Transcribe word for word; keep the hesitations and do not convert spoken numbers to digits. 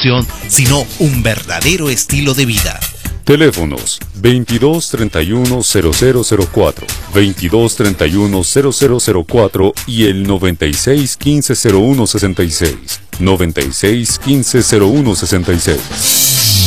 opción, sino un verdadero estilo de vida. Teléfonos veintidós treinta y uno cero cero cero cuatro, veintidós treinta y uno cero cero cero cuatro y el noventa y seis quince cero uno sesenta y seis, noventa y seis quince cero uno sesenta y seis.